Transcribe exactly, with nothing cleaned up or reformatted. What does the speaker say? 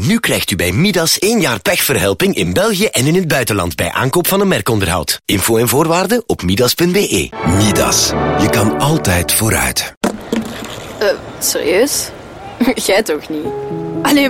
Nu krijgt u bij Midas één jaar pechverhelping in België en in het buitenland bij aankoop van een merkonderhoud. Info en voorwaarden op midas punt be. Midas. Je kan altijd vooruit. Uh, serieus? Jij toch niet? Allee,